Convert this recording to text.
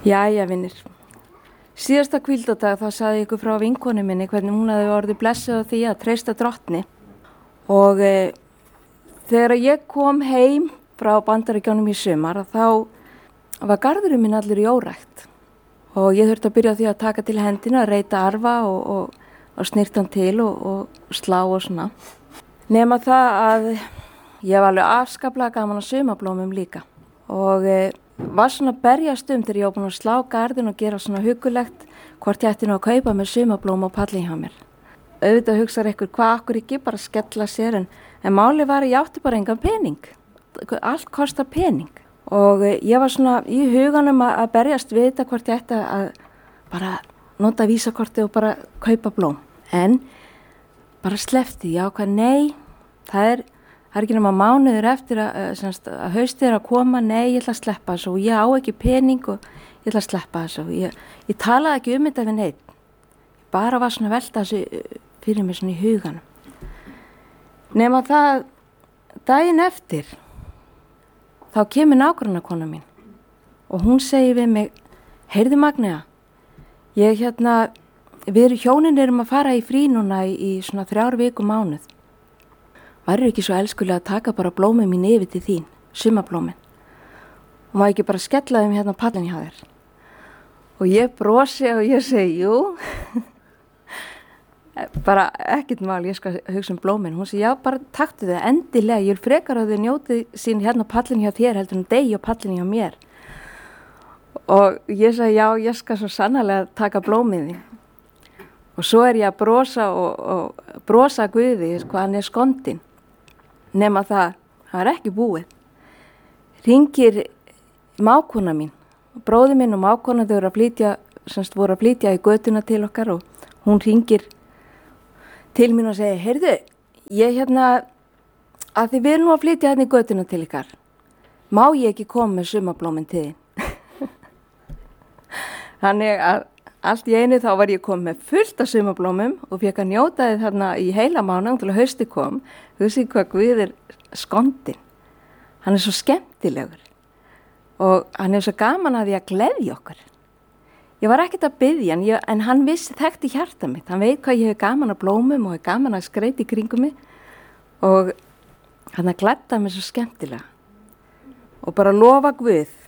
Jæja, vinir. Síðasta hvíldardag þá sagði ég ykkur frá vinkonu minni hvernig hún hafði orðið blessuð á því að treysta Drottni. Og þegar ég kom heim frá Bandaríkjunum í sumar þá var garðurinn minn allir í órækt. Og ég þurfti að byrja á því að taka til hendina, reyta arfa og snirta hann til og slá og svona. Nema það að ég var alveg afskaplega gaman að sumablómum líka. Og var svona að berjast þegar ég var búin að slá garðin og gera svona hugulegt hvort ég ætti nú að kaupa með sumablóm á pallin hjá mér. Auðvitað hugsaði ykkur hvað akkur ekki bara skella sér en máli var að ég átti bara engan pening. Allt kostar pening. Og ég var svona í huganum að berjast við þetta hvort ég ætti að bara nota vísakorti og bara kaupa blóm. En bara sleppti ég ákvað nei, það er ekki nema mánuður eftir að haustið að koma, nei, ég ætla að sleppa þessu og ég á ekki pening og ég ætla að sleppa þessu. Ég talaði ekki þetta við neitt. Ég bara var svona að velta þessu fyrir mig svona í huganum. Nema það daginn eftir, þá kemur nágrannakona mín og hún segir við mig, heyrðu Magnea, við hjónin erum að fara í frí núna í svona 3 viku mánuð. Væri ekki svo elskulega að taka bara blómið mín yfir til þín, sumablómin. Og má ekki bara skella þeim hérna á pallin hjá þér. Og ég brosi og ég segi, jú. Bara ekkert mál, ég skal hugsa blómin. Hún segi, já, bara taktu þau endilega. Ég frekar að þau njóti sín hérna á pallin hjá þér heldur en degi á pallin hjá mér. Og ég segi, já, ég skal svo sannarlega taka blómið þín. Og svo ég að brosa og brosa Guði, hvað hann skondinn. Nema það er ekki búið. Hringir mákona mín, bróði minn og mákona þau voru að flytja í götuna til okkar og hún hringir til mín og segir, heyrðu, ég að þið vil nú að flytja hérna í götuna til ykkar, má ég ekki koma með sumablómin til þín? Þannig að allt í einu þá var ég komið með fullt af sumablómum og fékk að njóta þið þarna í heila mánuð til að hausti kom. Þú sé hvað Guð skondinn. Hann svo skemmtilegur og hann svo gaman að því að gleðja okkur. Ég var ekkert að biðja en hann þekkti hjarta mitt. Hann veit hvað ég hef gaman að blómum og hef gaman að skreita í kringum mig og hann gledda mig svo skemmtilega. Og bara lofa Guð